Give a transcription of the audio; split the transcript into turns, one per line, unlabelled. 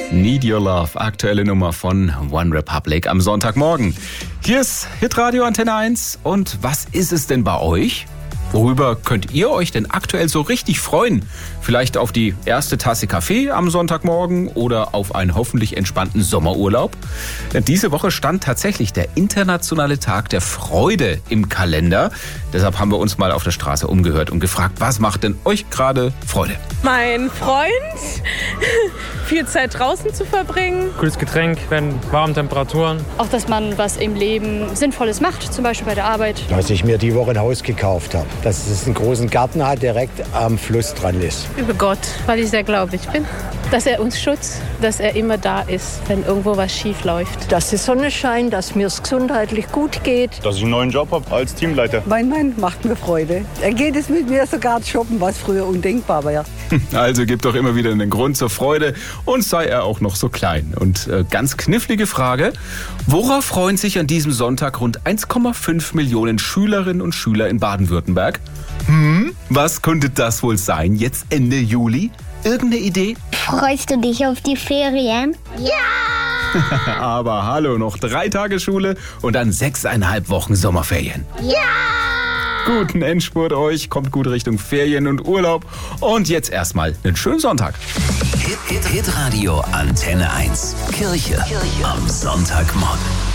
Need Your Love, aktuelle Nummer von One Republic am Sonntagmorgen. Hier ist Hitradio Antenne 1 und was ist es denn bei euch? Worüber könnt ihr euch denn aktuell so richtig freuen? Vielleicht auf die erste Tasse Kaffee am Sonntagmorgen oder auf einen hoffentlich entspannten Sommerurlaub? Diese Woche stand tatsächlich der internationale Tag der Freude im Kalender. Deshalb haben wir uns mal auf der Straße umgehört und gefragt, was macht denn euch gerade Freude?
Mein Freund, viel Zeit draußen zu verbringen.
Cooles Getränk, wenn warme Temperaturen.
Auch, dass man was im Leben Sinnvolles macht, zum Beispiel bei der Arbeit.
Dass ich mir die Woche ein Haus gekauft habe. Dass es einen großen Garten hat, direkt am Fluss dran ist.
Über Gott, weil ich sehr gläubig bin. Dass er uns schützt, dass er immer da ist, wenn irgendwo was schief läuft.
Dass die Sonne scheint, dass mir es gesundheitlich gut geht.
Dass ich einen neuen Job habe als Teamleiter.
Mein Mann macht mir Freude. Er geht jetzt mit mir sogar shoppen, was früher undenkbar war.
Also gibt doch immer wieder einen Grund zur Freude und sei er auch noch so klein. Und ganz knifflige Frage, worauf freuen sich an diesem Sonntag rund 1,5 Millionen Schülerinnen und Schüler in Baden-Württemberg? Was könnte das wohl sein, jetzt Ende Juli? Irgendeine Idee?
Freust du dich auf die Ferien?
Ja! Aber hallo, noch 3 Tage Schule und dann 6,5 Wochen Sommerferien.
Ja!
Guten Endspurt euch, kommt gut Richtung Ferien und Urlaub. Und jetzt erstmal einen schönen Sonntag.
Hitradio Antenne 1. Kirche am Sonntagmorgen.